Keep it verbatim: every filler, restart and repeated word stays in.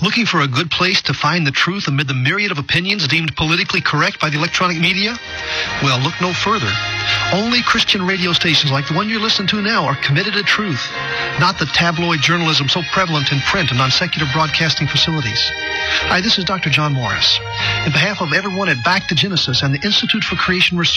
Looking for a good place to find the truth amid the myriad of opinions deemed politically correct by the electronic media? Well, look no further. Only Christian radio stations like the one you're listening to now are committed to truth, not the tabloid journalism so prevalent in print and on secular broadcasting facilities. Hi, this is Doctor John Morris. In behalf of everyone at Back to Genesis and the Institute for Creation Research,